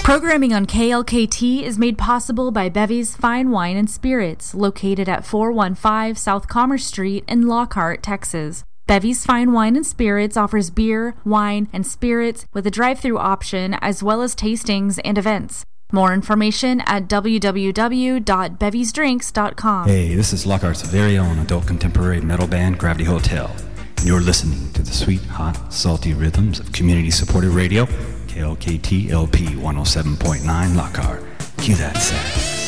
Programming on KLKT is made possible by Bevy's Fine Wine and Spirits, located at 415 South Commerce Street in Lockhart, Texas. Bevy's Fine Wine and Spirits offers beer, wine, and spirits with a drive-thru option as well as tastings and events. More information at www.bevysdrinks.com. Hey, this is Lockhart's very own adult contemporary metal band, Gravity Hotel. And you're listening to the sweet, hot, salty rhythms of community-supported radio, KLKT LP 107.9 Lockhart. Cue that sound.